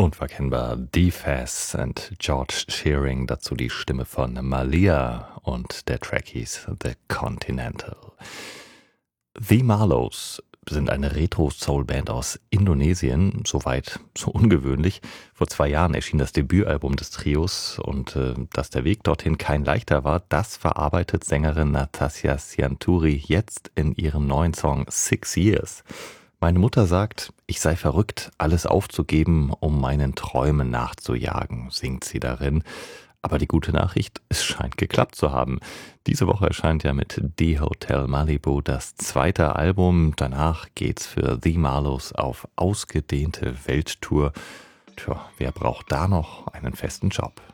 Unverkennbar D-Faz und George Shearing, dazu die Stimme von Malia und der Track hieß The Continental. The Marlows sind eine Retro-Soul-Band aus Indonesien, soweit so ungewöhnlich. Vor 2 Jahren erschien das Debütalbum des Trios und dass der Weg dorthin kein leichter war, das verarbeitet Sängerin Natasja Sianturi jetzt in ihrem neuen Song 6 Years. Meine Mutter sagt, ich sei verrückt, alles aufzugeben, um meinen Träumen nachzujagen, singt sie darin. Aber die gute Nachricht, es scheint geklappt zu haben. Diese Woche erscheint ja mit The Hotel Malibu das 2. Album. Danach geht's für The Marlows auf ausgedehnte Welttour. Tja, wer braucht da noch einen festen Job?